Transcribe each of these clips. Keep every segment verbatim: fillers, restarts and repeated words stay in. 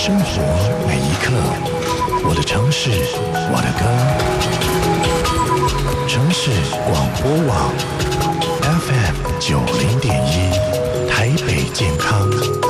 生活每一刻，我的城市，我的歌。城市广播网 F M 九零点一，台北健康。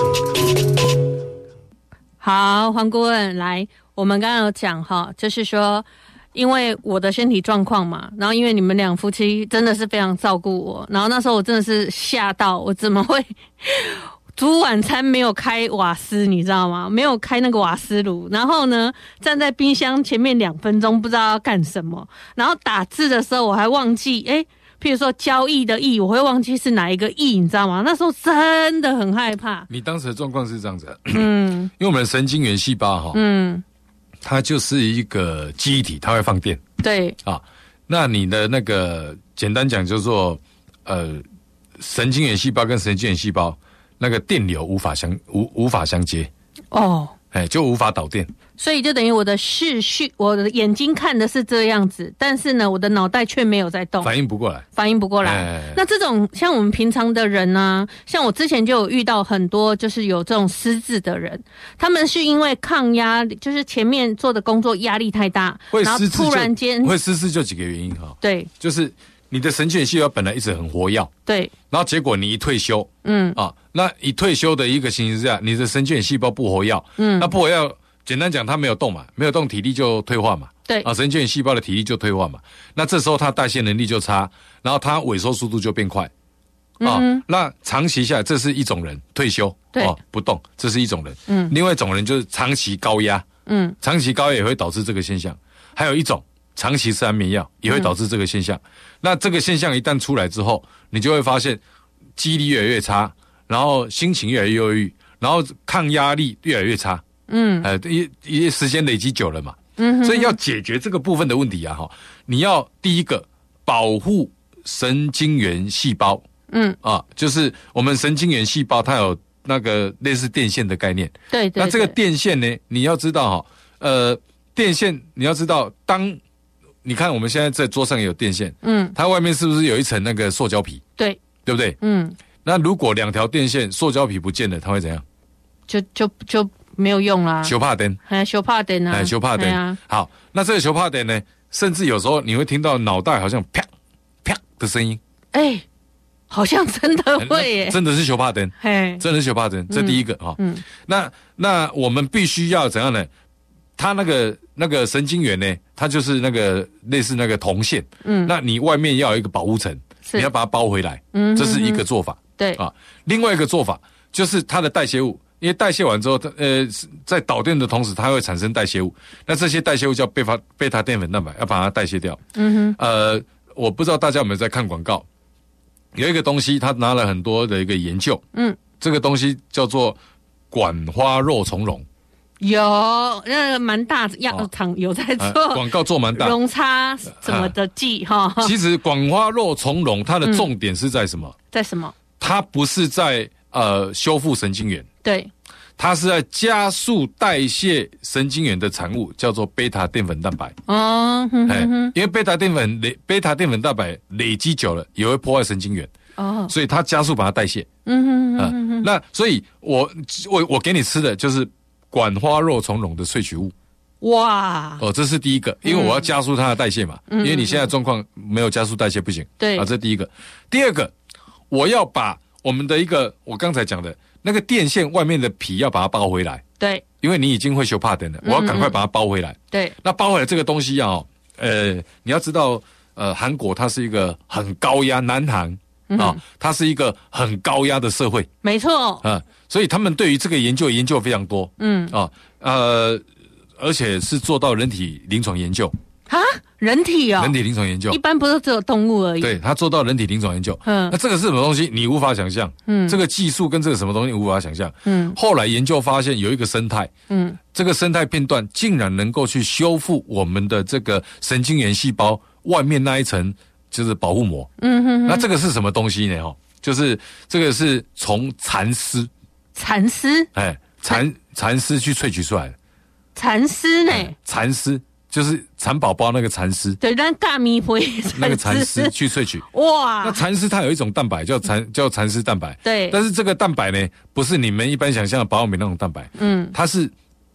好，黄顾问来，我们刚刚有讲哈，就是说，因为我的身体状况嘛，然后因为你们两夫妻真的是非常照顾我，然后那时候我真的是吓到，我怎么会？煮晚餐没有开瓦斯，你知道吗？没有开那个瓦斯炉，然后呢，站在冰箱前面两分钟，不知道要干什么。然后打字的时候，我还忘记，哎，譬如说交易的易，我会忘记是哪一个易，你知道吗？那时候真的很害怕。 你当时的状况是这样子， 嗯， 因为我们的神经元细胞哈，嗯，它就是一个记忆体，它会放电， 对啊，那你的那个简单讲就是说，呃，神经元细胞跟神经元细胞。那个电流无法相无无法相接哦， 哎，就无法导电， 所以就等于我的视绪，我的眼睛看的是这样子，但是呢，我的脑袋却没有在动， 反应不过来， 反应不过来。 哎、 那这种像我们平常的人呢、啊，像我之前就有遇到很多就是有这种失智的人，他们是因为抗压，就是前面做的工作压力太大，然后突然间会失智就几个原因哈， 对， 就是你的神经元细胞本来一直很活跃， 对， 然后结果你一退休，嗯啊，那一退休的一个情形之下，你的神经元细胞不活跃，嗯，那不活跃，简单讲，它没有动嘛，没有动，体力就退化嘛， 对啊，神经元细胞的体力就退化嘛，那这时候它代谢能力就差，然后它萎缩速度就变快，啊，嗯、那长期下来，这是一种人退休， 对、 啊，不动，这是一种人，嗯，另外一种人就是长期高压，嗯，长期高压也会导致这个现象，还有一种。长期吃安眠药也会导致这个现象、嗯、那这个现象一旦出来之后，你就会发现记忆力越来越差，然后心情越来越忧郁，然后抗压力越来越差，嗯，呃，一一时间累积久了嘛，嗯，所以要解决这个部分的问题啊，哈，你要第一个保护神经元细胞，嗯啊，就是我们神经元细胞它有那个类似电线的概念， 对 对, 对， 那这个电线呢，你要知道哈，呃，电线你要知道当你看，我们现在在桌上也有电线，嗯，它外面是不是有一层那个塑胶皮？ 对， 对不对？嗯，那如果两条电线塑胶皮不见了，它会怎样？ 就就就没有用啦。 修怕灯， 哎，修怕灯啊， 哎，修怕灯啊。好，那这个修怕灯呢，甚至有时候你会听到脑袋好像啪啪的声音， 哎，好像真的会耶， 真的是修怕灯，嘿，真的是修怕灯。这第一个啊，嗯，那那我们必须要怎样呢？它那个那个神经元呢，它就是那个类似那个铜线，嗯，那你外面要有一个保护层，你要把它包回来，嗯，这是一个做法， 对啊。另外一个做法就是它的代谢物，因为代谢完之后，呃，在导电的同时，它会产生代谢物，那这些代谢物叫贝塔贝塔淀粉蛋白，要把它代谢掉。嗯哼，呃，我不知道大家有没有在看广告，有一个东西，它拿了很多的一个研究，嗯，这个东西叫做管花肉苁蓉。 有那个蛮大药厂有在做广、呃、告做蛮大， 溶差什么的剂哈、呃。 其实管花肉苁蓉它的重点是在什么？嗯、 在什么？它不是在呃修复神经元， 对， 它是在加速代谢神经元的产物，叫做贝塔淀粉蛋白。哦，哼哼哼因为贝塔淀粉累贝塔淀粉蛋白累积久了也会破坏神经元。哦，所以它加速把它代谢。嗯哼哼哼哼、呃、那所以我我我给你吃的就是。管花肉苁蓉的萃取物， 哇！ 哦，这是第一个，因为我要加速它的代谢嘛。嗯、因为你现在状况没有加速代谢不行。 对啊， 这是第一个。第二个，我要把我们的一个我刚才讲的那个电线外面的皮要把它包回来。 对， 因为你已经会修帕灯了，我要赶快把它包回来。嗯、 对， 那包回来这个东西要，呃，你要知道，呃，韩国它是一个很高压，南韩。啊、哦，它是一个很高压的社会， 没错啊，所以他们对于这个研究研究非常多，嗯啊呃，而且是做到人体临床研究啊，人体哦， 人体临床研究， 一般不是只有动物而已， 对，他做到人体临床研究，嗯，那这个是什么东西？你无法想象，嗯，这个技术跟这个什么东西无法想象，嗯，后来研究发现有一个生态，嗯，这个生态片段竟然能够去修复我们的这个神经元细胞外面那一层。就是保护膜，嗯哼哼，那这个是什么东西呢？哈，就是这个是从蚕丝， 蚕丝， 哎，蚕蚕丝去萃取出来的， 蚕丝呢？ 蚕丝就是蚕宝宝那个蚕丝， 对，但大米灰那个蚕丝去萃取，哇，那蚕丝它有一种蛋白叫蚕叫蚕丝蛋白， 对， 但是这个蛋白呢，不是你们一般想象的保养品那种蛋白，嗯，它是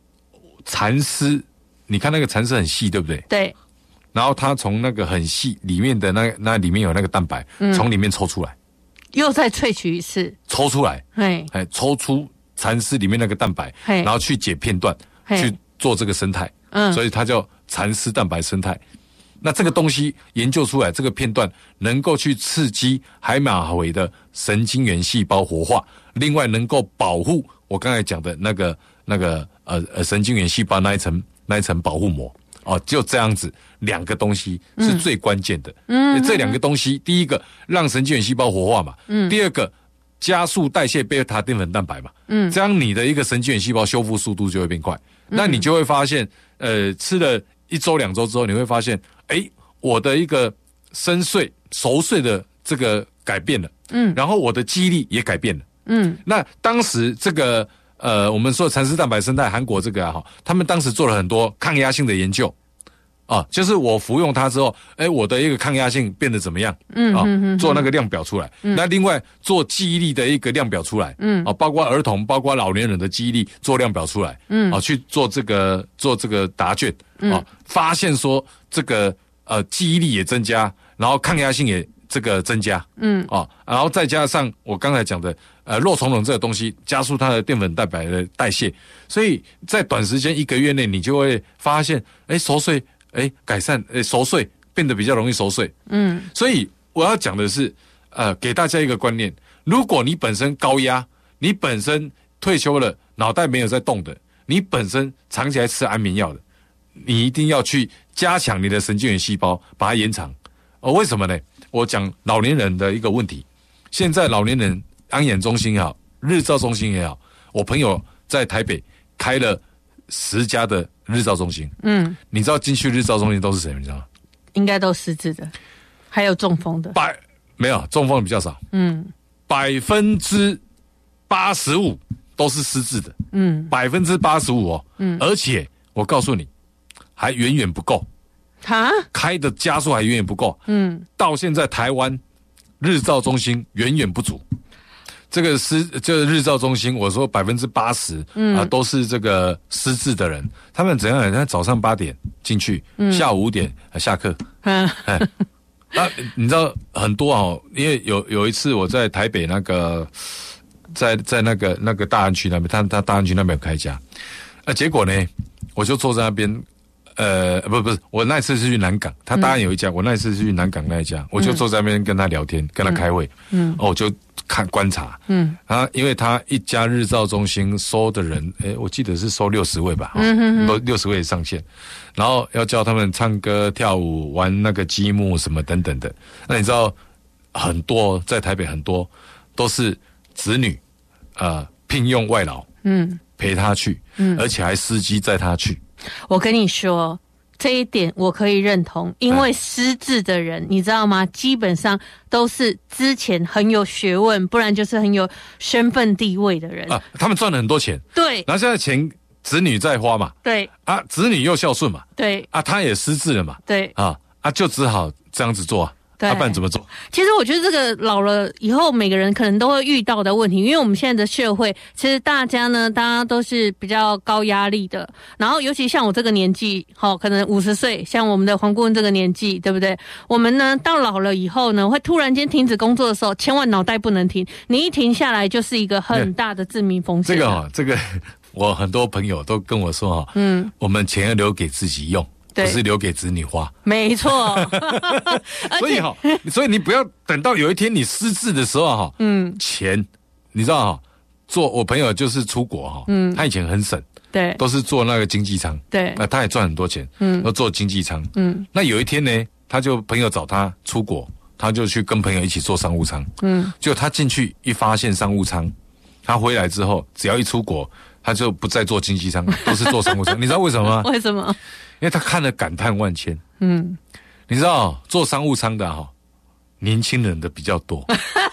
蚕丝，你看那个蚕丝很细，对不对？ 对。 然后它从那个很细里面的那那里面有那个蛋白，从、嗯、里面抽出来， 又再萃取一次， 抽出来， 哎， 抽出蚕丝里面那个蛋白，然后去解片段，去做这个生态，嗯，所以它叫蚕丝蛋白生态。那这个东西研究出来，这个片段能够去刺激海马回的神经元细胞活化，另外能够保护我刚才讲的那个那个呃呃神经元细胞那一层那一层保护膜。哦，就这样子，两个东西是最关键的。嗯，这两个东西，第一个让神经元细胞活化嘛，嗯，第二个加速代谢贝塔淀粉蛋白嘛，嗯，这样你的一个神经元细胞修复速度就会变快。嗯、那你就会发现，呃，吃了一周两周之后，你会发现，哎，我的一个深睡熟睡的这个改变了，嗯，然后我的记忆力也改变了，嗯，那当时这个。呃，我们说蚕丝蛋白生态，韩国这个啊，他们当时做了很多抗压性的研究，啊，就是我服用它之后，哎，我的一个抗压性变得怎么样？嗯，啊，嗯、做那个量表出来。嗯、那另外做记忆力的一个量表出来，嗯，啊，包括儿童、包括老年人的记忆力做量表出来，嗯，啊，去做这个做这个答卷，嗯、啊，发现说这个呃记忆力也增加，然后抗压性也这个增加，嗯，啊，然后再加上我刚才讲的。呃，肉苁蓉这个东西加速它的淀粉蛋白的代谢，所以在短时间一个月内，你就会发现，哎，熟睡，哎，改善，哎，熟睡变得比较容易熟睡。嗯，所以我要讲的是，呃，给大家一个观念：如果你本身高压，你本身退休了，脑袋没有在动的，你本身长期来吃安眠药的，你一定要去加强你的神经元细胞，把它延长。哦，为什么呢？我讲老年人的一个问题，现在老年人。安养中心也好，日照中心也好，我朋友在台北开了十家的日照中心。嗯，你知道进去日照中心都是谁？你知道吗？ 应该都失智的，还有中风的。 百没有中风的比较少。嗯，百分之八十五都是失智的。嗯，百分之八十五哦。嗯，而且我告诉你，还远远不够。 哈？ 开的家数还远远不够。嗯，到现在台湾日照中心远远不足。这个失这个日照中心，我说百分之八十啊都是这个失智的人，他们怎样？人家早上八点进去，嗯、下午五点、啊、下课。嗯，哎，啊，你知道很多哦，因为有有一次我在台北那个，在在那个那个大安区那边，他他大安区那边有开一家，啊，结果呢，我就坐在那边。呃，不不是，我那一次是去南港，他当然有一家，嗯、我那一次是去南港那一家，我就坐在那边跟他聊天，嗯、跟他开会，嗯，哦，我就看观察，嗯，啊，因为他一家日照中心收的人，诶，我记得是收六十位吧，嗯哼哼，都六十位上限，然后要教他们唱歌、跳舞、玩那个积木什么等等的。那你知道很多在台北很多都是子女，呃，聘用外劳，嗯，陪他去，嗯，而且还司机载他去。 我跟你说，这一点我可以认同，因为失智的人，你知道吗？基本上都是之前很有学问，不然就是很有身份地位的人啊。他们赚了很多钱，对，然后现在钱子女在花嘛，对啊，子女又孝顺嘛，对啊，他也失智了嘛，对啊啊，就只好这样子做啊。要不然怎么做？ 其实我觉得这个老了以后，每个人可能都会遇到的问题，因为我们现在的社会，其实大家呢，大家都是比较高压力的。然后，尤其像我这个年纪，好，可能五十岁，像我们的黄顾问这个年纪，对不对？我们呢，到老了以后呢，会突然间停止工作的时候，千万脑袋不能停，你一停下来，就是一个很大的致命风险。 这个啊，这个我很多朋友都跟我说哈，嗯，我们钱要留给自己用。不是留给子女花， 没错。 所以哈，所以你不要等到有一天你失智的时候哈，嗯，钱你知道哈，做我朋友就是出国哈，嗯，他以前很省，对，都是做那个经济舱，对，那他也赚很多钱，嗯，都做经济舱，嗯，那有一天呢，他就朋友找他出国，他就去跟朋友一起做商务舱，嗯，结果他进去一发现商务舱，他回来之后，只要一出国，他就不再做经济舱，都是做商务舱，你知道为什么吗？ 为什么？ 因为他看了感叹万千，嗯，你知道做商务舱的哈，年轻人的比较多，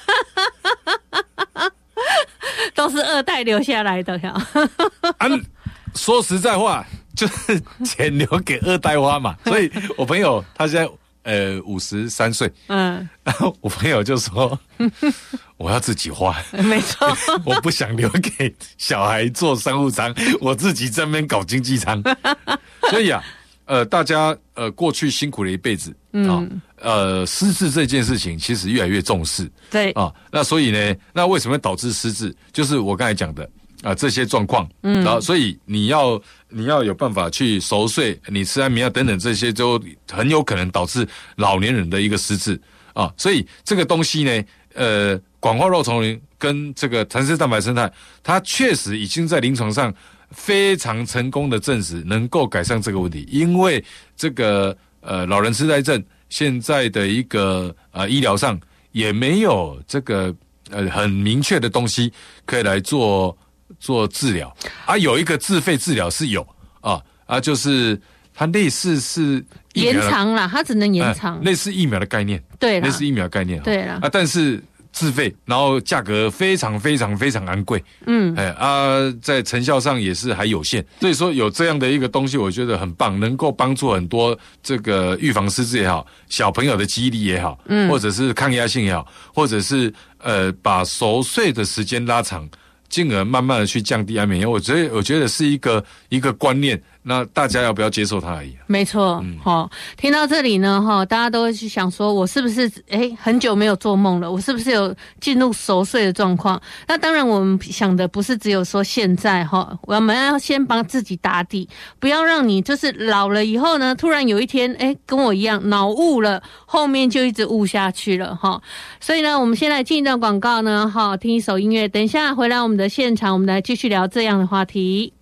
都是二代留下来的呀。 啊，说实在话，就是钱留给二代花嘛。所以我朋友他现在呃五十三岁， 嗯， 然后我朋友就说我要自己花， 没错， 我不想留给小孩做商务舱，我自己在那边搞经济舱。所以啊，呃，大家呃过去辛苦了一辈子啊、嗯，呃，失智这件事情其实越来越重视， 对啊，那所以呢，那为什么会导致失智？就是我刚才讲的啊、呃、这些状况，嗯，然后所以你要你要有办法去熟睡，你吃安眠药等等这些，就很有可能导致老年人的一个失智啊，所以这个东西呢，呃，广化肉丛林跟这个弹丝蛋白生态，它确实已经在临床上非常成功的证实能够改善这个问题，因为这个呃老人痴呆症现在的一个呃医疗上也没有这个呃很明确的东西可以来做做治疗啊，有一个自费治疗是有啊啊，就是它类似是延长啦，它只能延长、 呃，类似疫苗的概念， 对啦， 类似疫苗的概念， 对啦啊，但是自费，然后价格非常非常非常昂贵，嗯，哎啊，在成效上也是还有限，所以说有这样的一个东西，我觉得很棒，能够帮助很多这个预防失智也好，小朋友的记忆力也好，嗯，或者是抗压性也好，或者是呃把熟睡的时间拉长，进而慢慢的去降低安眠药，我觉得我觉得是一个一个观念。那大家要不要接受它而已、啊？ 没错，嗯，哦，听到这里呢，哈，大家都会去想说，我是不是哎很久没有做梦了？我是不是有进入熟睡的状况？那当然，我们想的不是只有说现在哈，我们要先帮自己打底，不要让你就是老了以后呢，突然有一天哎跟我一样脑雾了，后面就一直雾下去了哈。所以呢，我们先来进一段广告呢，哈，听一首音乐，等一下回来我们的现场，我们来继续聊这样的话题。